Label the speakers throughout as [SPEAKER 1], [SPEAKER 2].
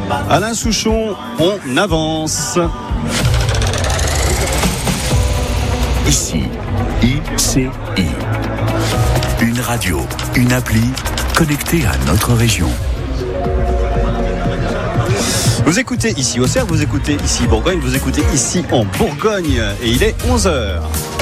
[SPEAKER 1] Alain Souchon, on avance.
[SPEAKER 2] Ici, ICI. Une radio, une appli connectée à notre région.
[SPEAKER 1] Vous écoutez ici Auxerre, vous écoutez ici Bourgogne, vous écoutez ici en Bourgogne et il est 11h.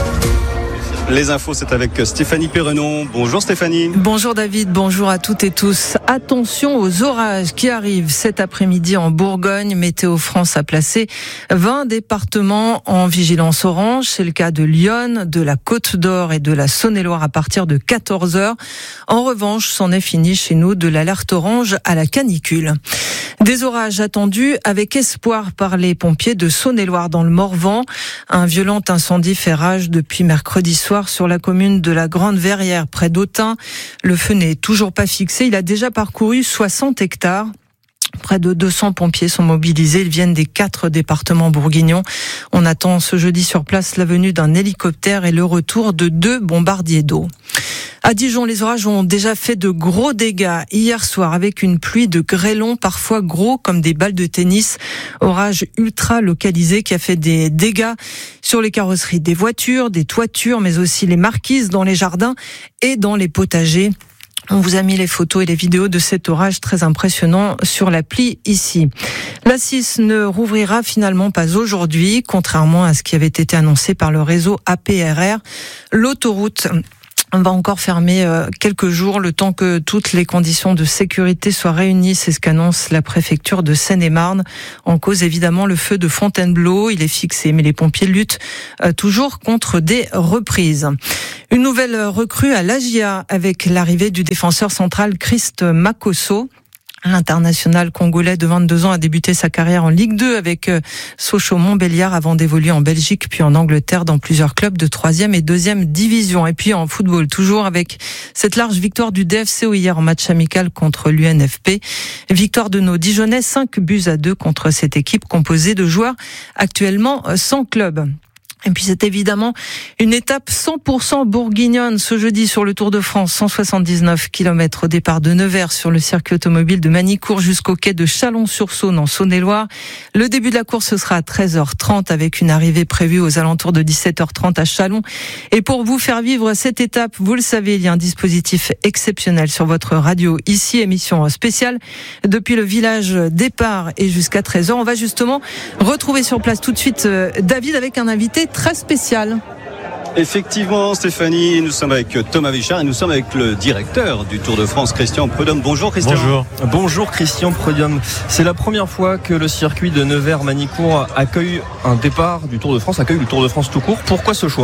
[SPEAKER 1] Les infos, c'est avec Stéphanie Perrenon. Bonjour Stéphanie.
[SPEAKER 3] Bonjour David, bonjour à toutes et tous. Attention aux orages qui arrivent cet après-midi en Bourgogne. Météo France a placé 20 départements en vigilance orange. C'est le cas de Lyon, de la Côte d'Or et de la Saône-et-Loire à partir de 14h. En revanche, c'en est fini chez nous de l'alerte orange à la canicule. Des orages attendus avec espoir par les pompiers de Saône-et-Loire dans le Morvan. Un violent incendie fait rage depuis mercredi soir sur la commune de la Grande-Verrière, près d'Autun. Le feu n'est toujours pas fixé. Il a déjà parcouru 60 hectares. Près de 200 pompiers sont mobilisés. Ils viennent des 4 départements bourguignons. On attend ce jeudi sur place la venue d'un hélicoptère et le retour de 2 bombardiers d'eau. À Dijon, les orages ont déjà fait de gros dégâts hier soir avec une pluie de grêlons parfois gros comme des balles de tennis. Orage ultra localisé qui a fait des dégâts sur les carrosseries des voitures, des toitures, mais aussi les marquises dans les jardins et dans les potagers. On vous a mis les photos et les vidéos de cet orage très impressionnant sur l'appli ici. La 6 ne rouvrira finalement pas aujourd'hui, contrairement à ce qui avait été annoncé par le réseau APRR. L'autoroute va encore fermer quelques jours, le temps que toutes les conditions de sécurité soient réunies. C'est ce qu'annonce la préfecture de Seine-et-Marne. En cause, évidemment, le feu de Fontainebleau. Il est fixé, mais les pompiers luttent toujours contre des reprises. Une nouvelle recrue à l'AGIA avec l'arrivée du défenseur central Christ Makosso. L'international congolais de 22 ans a débuté sa carrière en Ligue 2 avec Sochaux-Montbéliard avant d'évoluer en Belgique puis en Angleterre dans plusieurs clubs de 3e et 2e division. Et puis en football, toujours avec cette large victoire du DFCO hier en match amical contre l'UNFP. Victoire de nos Dijonnais, 5-2 contre cette équipe composée de joueurs actuellement sans club. Et puis c'est évidemment une étape 100% bourguignonne ce jeudi sur le Tour de France, 179 km au départ de Nevers sur le circuit automobile de Manicourt jusqu'au quai de Chalon-sur-Saône en Saône-et-Loire. Le début de la course ce sera à 13h30 avec une arrivée prévue aux alentours de 17h30 à Chalon. Et pour vous faire vivre cette étape, vous le savez, il y a un dispositif exceptionnel sur votre radio. Ici, émission spéciale depuis le village départ et jusqu'à 13h. On va justement retrouver sur place tout de suite David avec un invité très spécial.
[SPEAKER 1] Effectivement, Stéphanie, nous sommes avec Thomas Vichard et nous sommes avec le directeur du Tour de France, Christian Prudhomme. Bonjour Christian.
[SPEAKER 4] Bonjour Christian Prudhomme. C'est la première fois que le circuit de Nevers-Manicourt accueille un départ du Tour de France, accueille le Tour de France tout court. Pourquoi ce choix ?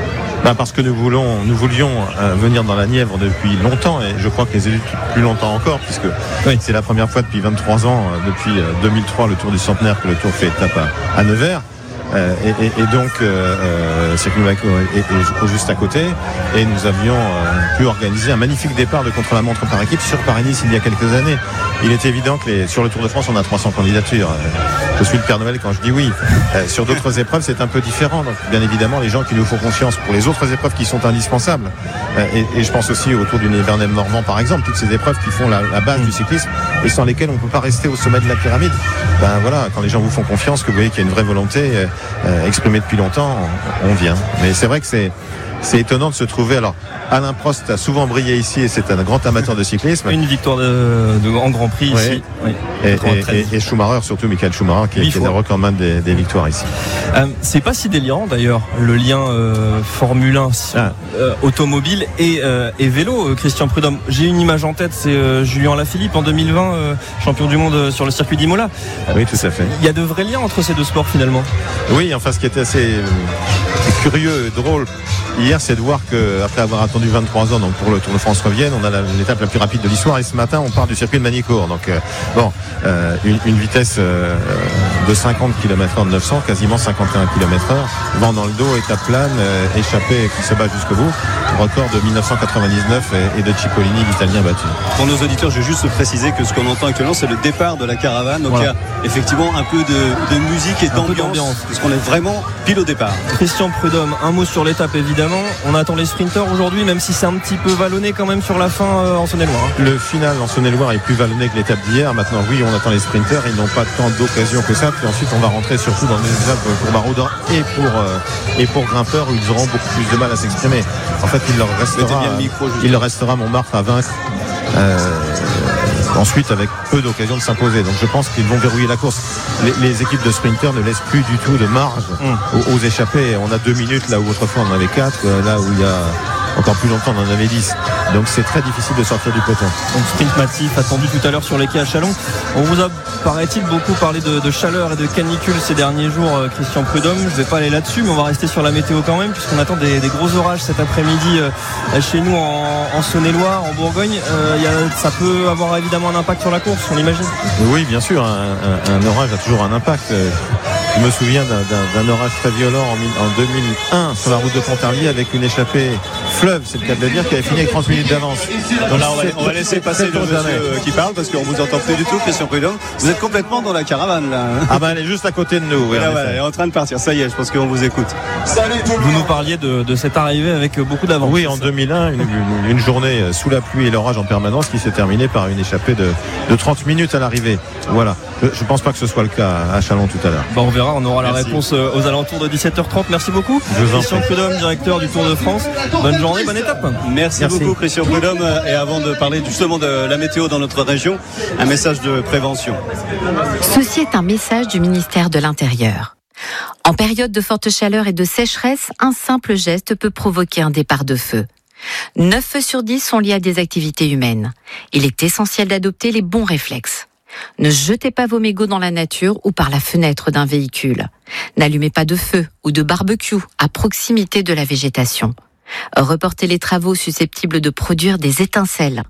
[SPEAKER 5] Parce que nous voulions venir dans la Nièvre depuis longtemps et je crois que les élus plus longtemps encore puisque c'est la première fois depuis 23 ans, depuis 2003, le Tour du centenaire que le Tour fait étape à Nevers. Et donc Circuit Manicourt est juste à côté et nous avions pu organiser un magnifique départ de contre-la-montre par équipe sur Paris-Nice il y a quelques années. Il est évident que sur le Tour de France on a 300 candidatures. Je suis le Père Noël quand je dis oui. Sur d'autres épreuves c'est un peu différent. Donc bien évidemment les gens qui nous font confiance pour les autres épreuves qui sont indispensables. Et je pense aussi au Tour du Nivernais-Morvan par exemple, toutes ces épreuves qui font la base du cyclisme et sans lesquelles on ne peut pas rester au sommet de la pyramide. Voilà, quand les gens vous font confiance, que vous voyez qu'il y a une vraie volonté exprimée depuis longtemps, on vient. Mais c'est vrai que c'est étonnant de se trouver. Alors, Alain Prost a souvent brillé ici et c'est un grand amateur de cyclisme.
[SPEAKER 4] Une victoire en Grand Prix ici.
[SPEAKER 5] Oui. Et Schumacher, surtout Michael Schumacher, qui est le recordman des victoires ici.
[SPEAKER 4] C'est pas si déliant d'ailleurs, le lien Formule 1 automobile et vélo, Christian Prudhomme. J'ai une image en tête, c'est Julien Alaphilippe en 2020, champion du monde sur le circuit d'Imola.
[SPEAKER 5] Oui, tout à fait.
[SPEAKER 4] Il y a de vrais liens entre ces deux sports finalement.
[SPEAKER 5] Oui, enfin ce qui était assez curieux et drôle hier, c'est de voir qu'après avoir attendu 23 ans donc pour le Tour de France revienne, on a l'étape la plus rapide de l'histoire et ce matin on part du circuit de Manicourt. Donc une vitesse de 50 km/h de 900, quasiment 51 km/h. Vent dans le dos, étape plane, échappée qui se bat jusqu'au bout. Record de 1999 et de Cipollini, l'Italien battu.
[SPEAKER 1] Pour nos auditeurs, je vais juste préciser que ce qu'on entend actuellement, c'est le départ de la caravane. Donc voilà. Il y a effectivement un peu de musique et d'ambiance, puisqu'on est vraiment pile au départ.
[SPEAKER 4] Christian Prudhomme, un mot sur l'étape évidemment. On attend les sprinters aujourd'hui, même si c'est un petit peu vallonné quand même sur la fin en Saône-et-Loire.
[SPEAKER 5] Le final en Saône-et-Loire est plus vallonné que l'étape d'hier. Maintenant, oui, on attend les sprinters. Ils n'ont pas tant d'occasions que ça. Puis ensuite, on va rentrer surtout dans des étapes pour maraudeurs et pour grimpeurs où ils auront beaucoup plus de mal à s'exprimer. En fait, il leur restera Montmartre à vaincre. Ensuite, avec peu d'occasions de s'imposer. Donc je pense qu'ils vont verrouiller la course. Les équipes de sprinters ne laissent plus du tout de marge aux échappés. On a 2 minutes là où autrefois on en avait 4, là où il y a encore plus longtemps on en avait 10. Donc c'est très difficile de sortir du peloton.
[SPEAKER 4] Donc sprint massif attendu tout à l'heure sur les quais à Châlons. On vous a, paraît-il, beaucoup parlé de chaleur et de canicule ces derniers jours, Christian Prudhomme. Je ne vais pas aller là-dessus, mais on va rester sur la météo quand même, puisqu'on attend des gros orages cet après-midi chez nous en Saône-et-Loire, en Bourgogne. Ça peut avoir évidemment un impact sur la course, on imagine.
[SPEAKER 5] Oui, bien sûr, un orage a toujours un impact. Je me souviens d'un orage très violent en 2001 sur la route de Pontarlier avec une échappée fleuve, c'est le cas de le dire, qui avait fini avec 30 minutes d'avance.
[SPEAKER 1] Donc là, on va laisser passer le monsieur qui parle parce qu'on vous entend plus du tout, Christian Prudhomme. Vous êtes complètement dans la caravane là.
[SPEAKER 5] Ah ben elle est juste à côté de nous. Oui,
[SPEAKER 1] là, voilà, elle est en train de partir. Ça y est, je pense qu'on vous écoute.
[SPEAKER 4] Vous nous parliez de cette arrivée avec beaucoup d'avance.
[SPEAKER 5] Oui, en 2001, une journée sous la pluie et l'orage en permanence qui s'est terminée par une échappée de 30 minutes à l'arrivée. Voilà. Je pense pas que ce soit le cas à Châlons tout à l'heure.
[SPEAKER 4] On verra, on aura la réponse aux alentours de 17h30. Merci beaucoup. Christian Prudhomme, directeur du Tour de France. Bonne journée, bonne étape.
[SPEAKER 1] Merci beaucoup Christian Prudhomme. Et avant de parler justement de la météo dans notre région, un message de prévention.
[SPEAKER 6] Ceci est un message du ministère de l'Intérieur. En période de forte chaleur et de sécheresse, un simple geste peut provoquer un départ de feu. 9 feux sur 10 sont liés à des activités humaines. Il est essentiel d'adopter les bons réflexes. Ne jetez pas vos mégots dans la nature ou par la fenêtre d'un véhicule. N'allumez pas de feu ou de barbecue à proximité de la végétation. Reportez les travaux susceptibles de produire des étincelles.